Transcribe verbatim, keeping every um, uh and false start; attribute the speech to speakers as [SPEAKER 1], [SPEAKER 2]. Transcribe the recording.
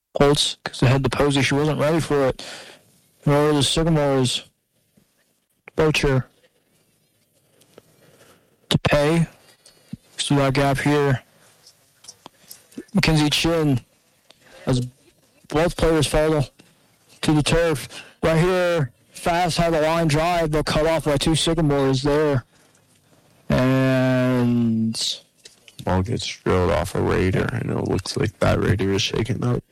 [SPEAKER 1] Holtz, because they had the Posey. She wasn't ready for it. Nor the Sycamores. Bocher. To pay. So that gap here. Mackenzie Chin. As both players fall to the turf. Right here, Fast had a line drive, but cut off by two Sycamores there. And
[SPEAKER 2] ball gets drilled off a Raider, and it looks like that Raider is shaken up.